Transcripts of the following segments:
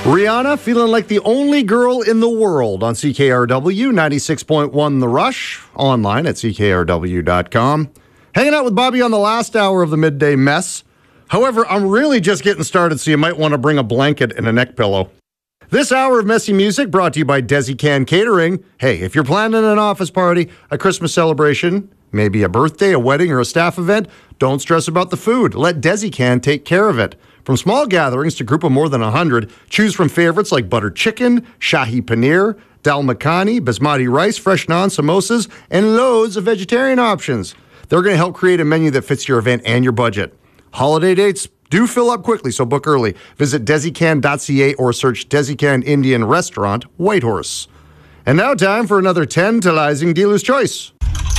Rihanna feeling like the only girl in the world on CKRW 96.1 The Rush, online at ckrw.com. Hanging out with Bobby on the last hour of the midday mess. However, I'm really just getting started, so you might want to bring a blanket and a neck pillow. This hour of messy music brought to you by Desi Can Catering. Hey, if you're planning an office party, a Christmas celebration, maybe a birthday, a wedding, or a staff event, don't stress about the food. Let Desi Can take care of it. From small gatherings to a group of more than 100, choose from favorites like butter chicken, shahi paneer, dal makhani, basmati rice, fresh naan, samosas, and loads of vegetarian options. They're going to help create a menu that fits your event and your budget. Holiday dates do fill up quickly, so book early. Visit desican.ca or search Desican Indian Restaurant, Whitehorse. And now time for another tantalizing dealer's choice.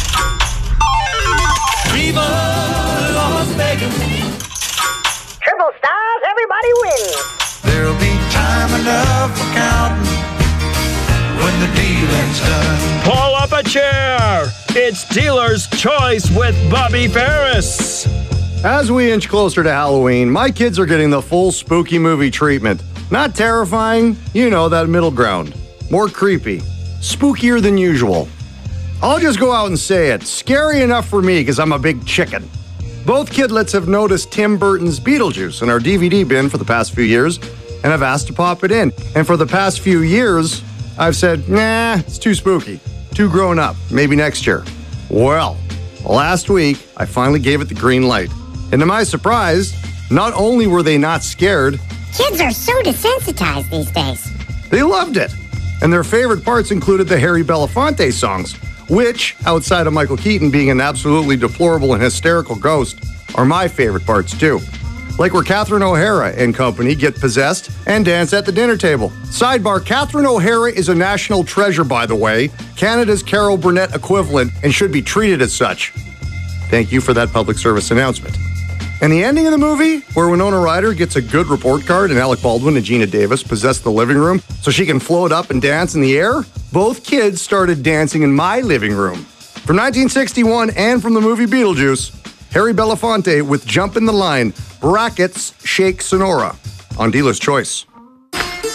Viva Las Vegas. Triple stars, everybody wins. There'll be time enough for counting when the dealing's done. Pull up a chair. It's Dealer's Choice with Bobby Ferris. As we inch closer to Halloween, my kids are getting the full spooky movie treatment. Not terrifying, you know, that middle ground. More creepy. Spookier than usual. I'll just go out and say it. Scary enough for me because I'm a big chicken. Both kidlets have noticed Tim Burton's Beetlejuice in our DVD bin for the past few years and have asked to pop it in. And for the past few years, I've said, nah, it's too spooky. Too grown up. Maybe next year. Well, last week, I finally gave it the green light. And to my surprise, not only were they not scared, Kids are so desensitized these days. they loved it. And their favorite parts included the Harry Belafonte songs, which, outside of Michael Keaton being an absolutely deplorable and hysterical ghost, are my favorite parts too. Like where Catherine O'Hara and company get possessed and dance at the dinner table. Sidebar, Catherine O'Hara is a national treasure, by the way, Canada's Carol Burnett equivalent, and should be treated as such. Thank you for that public service announcement. And the ending of the movie, where Winona Ryder gets a good report card and Alec Baldwin and Gina Davis possess the living room so she can float up and dance in the air, both kids started dancing in my living room. From 1961 and from the movie Beetlejuice, Harry Belafonte with Jump in the Line, brackets Shake Sonora, on Dealer's Choice.